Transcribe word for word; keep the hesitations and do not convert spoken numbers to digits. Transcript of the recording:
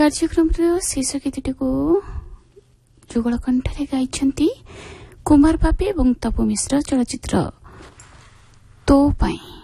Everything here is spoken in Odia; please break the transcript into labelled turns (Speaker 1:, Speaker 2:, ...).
Speaker 1: କାର୍ଯ୍ୟକ୍ରମର ଶେଷ ଗୀତଟିକୁ ଯୁଗଳ କଣ୍ଠରେ ଗାଇଛନ୍ତି କୁମାର ବାପି ଏବଂ ତପୁ ମିଶ୍ର। ଚଳଚ୍ଚିତ୍ର ତୋ ପାଇଁ।